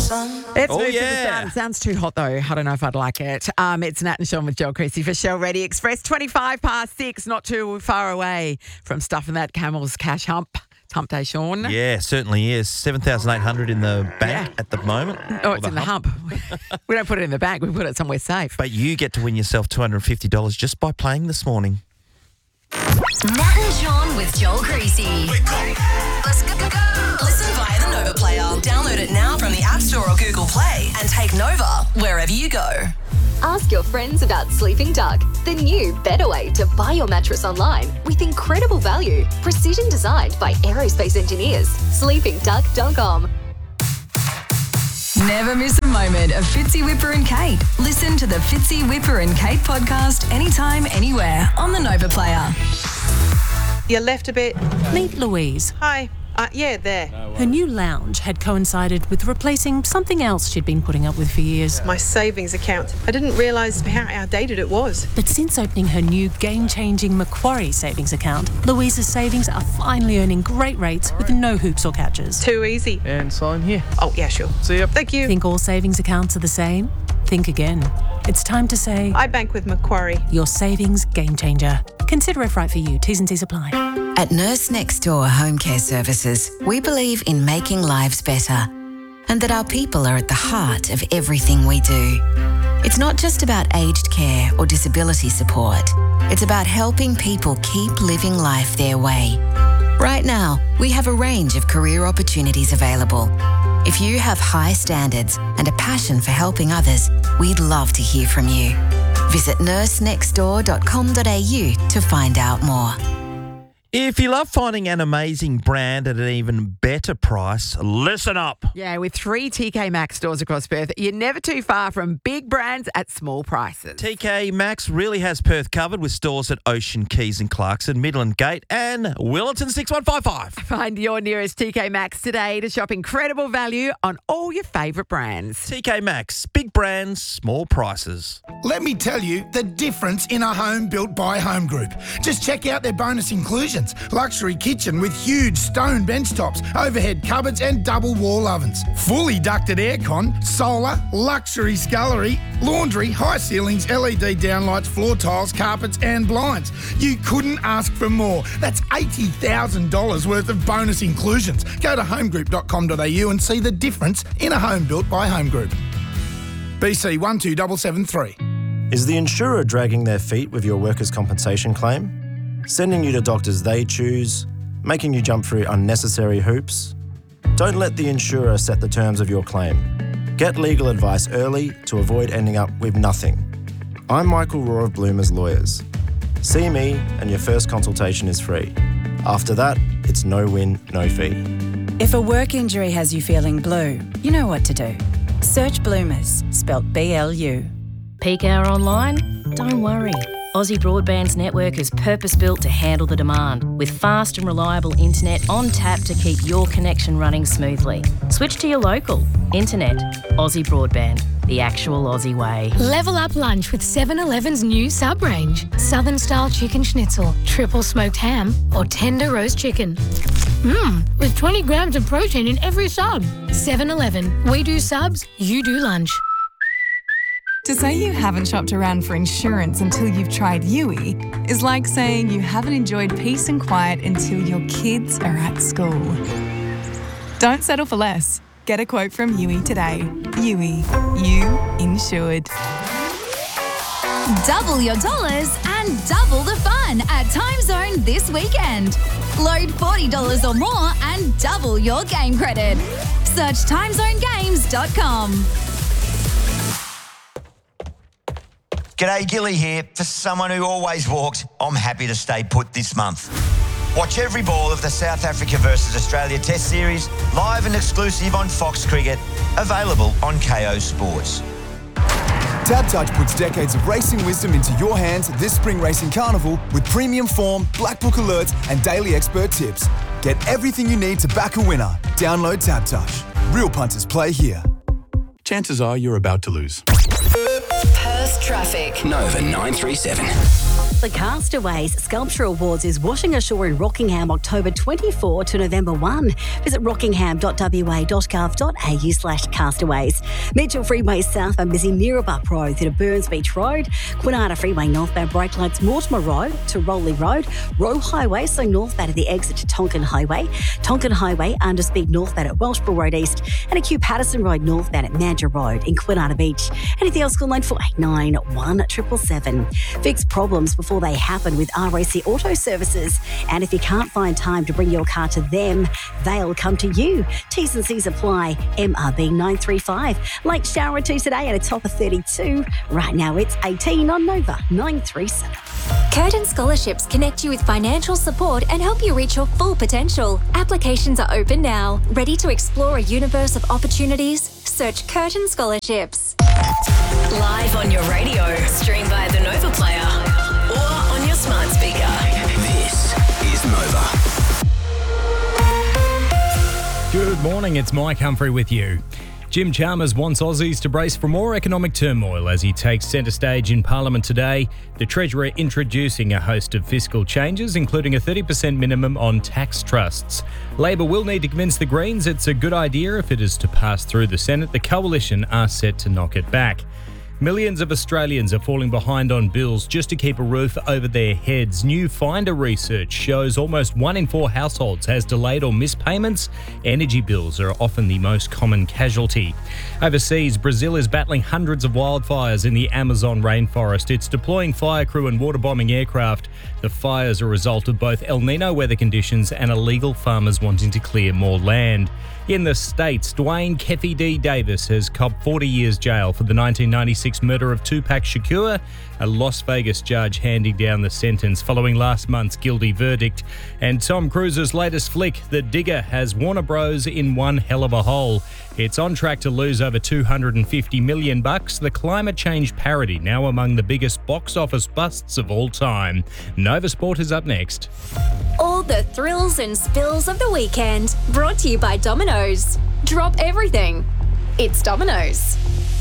sun. Let's move to the yeah. sun. Sounds too hot, though. I don't know if I'd like it. It's Nat and Sean with Joel Creasy for Shell Ready Express. 6:25, not too far away from stuffing that camel's cash hump. It's hump day, Sean. Yeah, certainly is. 7,800 in the bank at the moment. Oh, it's in the hump. We don't put it in the bank. We put it somewhere safe. But you get to win yourself $250 just by playing this morning. Nat and Sean with Joel Creasy. Let's go. Listen via the Nova Player. Download it now from the App Store or Google Play and take Nova wherever you go. Ask your friends about Sleeping Duck, the new, better way to buy your mattress online with incredible value. Precision designed by aerospace engineers. SleepingDuck.com. Never miss a moment of Fitzy, Whipper and Kate. Listen to the Fitzy, Whipper and Kate podcast anytime, anywhere on the Nova Player. You left a bit. Meet Louise. Hi. Yeah, there. Her new lounge had coincided with replacing something else she'd been putting up with for years. My savings account. I didn't realise how outdated it was. But since opening her new game-changing Macquarie savings account, Louise's savings are finally earning great rates with no hoops or catches. Too easy. And sign here. Oh, yeah, sure. See ya. Thank you. Think all savings accounts are the same? Think again. It's time to say, I bank with Macquarie. your savings game changer. Consider if right for you. T's and C's apply. At Nurse Next Door Home Care Services, we believe in making lives better and that our people are at the heart of everything we do. It's not just about aged care or disability support. It's about helping people keep living life their way. Right now, we have a range of career opportunities available. If you have high standards and a passion for helping others, we'd love to hear from you. Visit nursenextdoor.com.au to find out more. If you love finding an amazing brand at an even better price, listen up. Yeah, with 3 TK Maxx stores across Perth, you're never too far from big brands at small prices. TK Maxx really has Perth covered with stores at Ocean, Keys and Clarkson, Midland Gate and Willerton 6155. Find your nearest TK Maxx today to shop incredible value on all your favourite brands. TK Maxx, big brands, small prices. Let me tell you the difference in a home built by Home Group. Just check out their bonus inclusions. Luxury kitchen with huge stone bench tops, overhead cupboards and double wall ovens. Fully ducted aircon, solar, luxury scullery, laundry, high ceilings, LED downlights, floor tiles, carpets and blinds. You couldn't ask for more. That's $80,000 worth of bonus inclusions. Go to homegroup.com.au and see the difference in a home built by Home Group. BC 12773. Is the insurer dragging their feet with your workers' compensation claim? Sending you to doctors they choose? Making you jump through unnecessary hoops? Don't let the insurer set the terms of your claim. Get legal advice early to avoid ending up with nothing. I'm Michael Rohr of Bloomers Lawyers. See me and your first consultation is free. After that, it's no win, no fee. If a work injury has you feeling blue, you know what to do. Search Bloomers, spelt B-L-U. Peak hour online? Don't worry. Aussie Broadband's network is purpose-built to handle the demand, with fast and reliable internet on tap to keep your connection running smoothly. Switch to your local. Internet. Aussie Broadband. The actual Aussie way. Level up lunch with 7-Eleven's new sub-range. Southern-style chicken schnitzel, triple smoked ham, or tender roast chicken. With 20 grams of protein in every sub. 7-Eleven. We do subs, you do lunch. To say you haven't shopped around for insurance until you've tried Yui is like saying you haven't enjoyed peace and quiet until your kids are at school. Don't settle for less. Get a quote from Yui today. Yui, you insured. Double your dollars and double the fun at Timezone this weekend. Load $40 or more and double your game credit. Search timezonegames.com. G'day, Gilly here. For someone who always walks, I'm happy to stay put this month. Watch every ball of the South Africa versus Australia Test Series, live and exclusive on Fox Cricket, available on KO Sports. TABtouch puts decades of racing wisdom into your hands this Spring Racing Carnival with premium form, black book alerts and daily expert tips. Get everything you need to back a winner. Download TABtouch. Real punters play here. Chances are you're about to lose. Perth traffic. Nova 937. The Castaways Sculpture Awards is washing ashore in Rockingham October 24 to November 1. Visit rockingham.wa.gov.au/castaways. Mitchell Freeway southbound busy Neerabup Road through to Burns Beach Road. Quinata Freeway northbound brake lights Mortimer Road to Rowley Road. Roe Highway, so northbound at the exit to Tonkin Highway. Tonkin Highway underspeed northbound at Welshpool Road East. And a Q Patterson Road northbound at Mandurah Road in Quinata Beach. Anything else, call 9489 1777. Fix problems before they happen with RAC Auto Services. And if you can't find time to bring your car to them, they'll come to you. T's and C's apply. MRB 935. Late shower 2 today at a top of 32. Right now it's 18 on Nova 937. Curtin Scholarships connect you with financial support and help you reach your full potential. Applications are open now. Ready to explore a universe of opportunities? Search Curtin Scholarships. Live on your radio, stream via the Nova Player, or on your smart speaker. This is Nova. Good morning, it's Mike Humphrey with you. Jim Chalmers wants Aussies to brace for more economic turmoil as he takes centre stage in Parliament today. The Treasurer introducing a host of fiscal changes, including a 30% minimum on tax trusts. Labor will need to convince the Greens it's a good idea if it is to pass through the Senate. The Coalition are set to knock it back. Millions of Australians are falling behind on bills just to keep a roof over their heads. New Finder research shows almost 1 in 4 households has delayed or missed payments. Energy bills are often the most common casualty. Overseas, Brazil is battling hundreds of wildfires in the Amazon rainforest. It's deploying fire crew and water bombing aircraft. The fires are a result of both El Nino weather conditions and illegal farmers wanting to clear more land. In the States, Dwayne Keffy D. Davis has copped 40 years jail for the 1996 murder of Tupac Shakur, a Las Vegas judge handing down the sentence following last month's guilty verdict. And Tom Cruise's latest flick, The Digger, has Warner Bros. In one hell of a hole. It's on track to lose over $250 million. The climate change parody now among the biggest box office busts of all time. Nova Sport is up next. All the thrills and spills of the weekend, brought to you by Domino's. Drop everything. It's Domino's.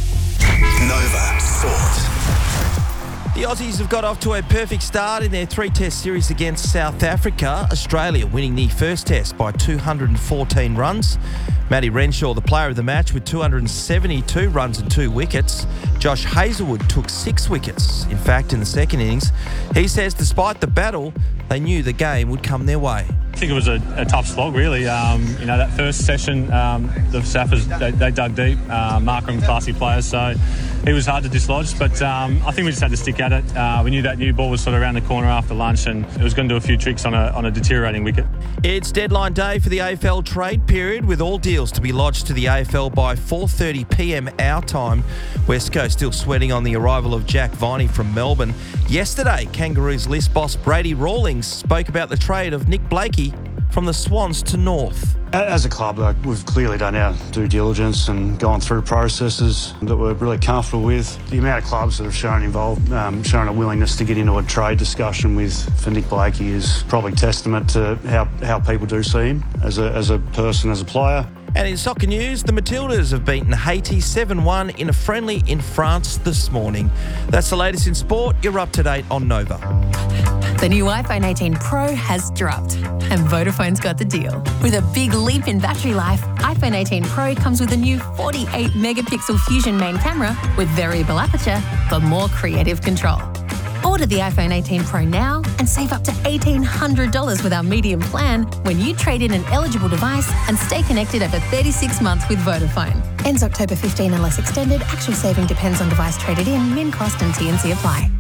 Nova Sport. The Aussies have got off to a perfect start in their 3-test series against South Africa. Australia winning the first test by 214 runs. Matty Renshaw, the player of the match, with 272 runs and 2 wickets. Josh Hazlewood took 6 wickets. In fact, in the second innings, he says despite the battle, they knew the game would come their way. I think it was a tough slog, really. That first session, the Saffers, they dug deep. Markram, classy players, so it was hard to dislodge. But I think we just had to stick at it. We knew that new ball was sort of around the corner after lunch, and it was going to do a few tricks on a deteriorating wicket. It's deadline day for the AFL trade period, with all deals to be lodged to the AFL by 4:30 p.m. our time. West Coast still sweating on the arrival of Jack Viney from Melbourne. Yesterday, Kangaroos list boss Brady Rawlings spoke about the trade of Nick Blakey from the Swans to North. As a club, we've clearly done our due diligence and gone through processes that we're really comfortable with. The amount of clubs that have shown a willingness to get into a trade discussion for Nick Blakey is probably testament to how people do see him as a person, as a player. And in soccer news, the Matildas have beaten Haiti 7-1 in a friendly in France this morning. That's the latest in sport. You're up to date on Nova. The new iPhone 18 Pro has dropped, and Vodafone's got the deal. With a big leap in battery life, iPhone 18 Pro comes with a new 48-megapixel Fusion main camera with variable aperture for more creative control. Order the iPhone 18 Pro now and save up to $1,800 with our medium plan when you trade in an eligible device and stay connected over 36 months with Vodafone. Ends October 15 unless extended. Actual saving depends on device traded in. Min cost and T&C apply.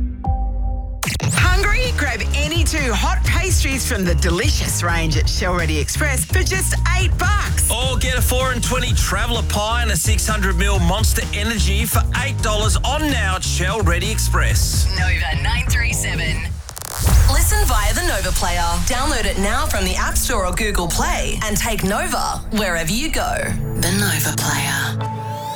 Hungry? Grab any 2 hot pastries from the delicious range at Shell Ready Express for just $8. Or get a 4 and 20 Traveller Pie and a 600ml Monster Energy for $8 on now at Shell Ready Express. Nova 937. Listen via the Nova Player. Download it now from the App Store or Google Play and take Nova wherever you go. The Nova Player.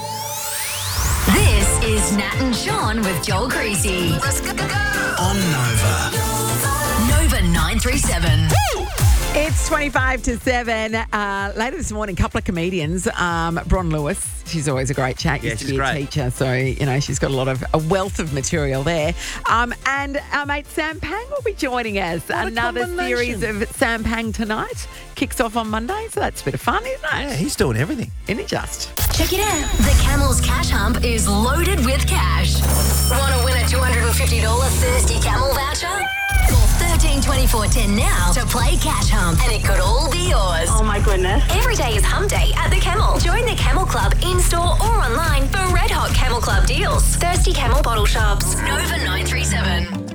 This is Nat and Sean with Joel Creasy. Let's go. On Nova. Nova 937. Woo! It's 25 to 7. Later this morning, a couple of comedians. Bron Lewis, she's always a great chat. Yeah, Used to she's be a great. teacher, so, she's got a wealth of material there. And our mate Sam Pang will be joining us. What a Another combination. series of Sam Pang tonight. Kicks off on Monday, so that's a bit of fun, isn't it? Yeah, he's doing everything. Isn't he just? Check it out. The Camel's Cash Hump is loaded with cash. Want to win a $250 Thirsty Camel voucher? Call 132410 now to play Cash Hump, and it could all be yours. Oh my goodness. Every day is Hump Day at the Camel. Join the Camel Club in-store or online for red hot Camel Club deals. Thirsty Camel bottle shops. Nova 937.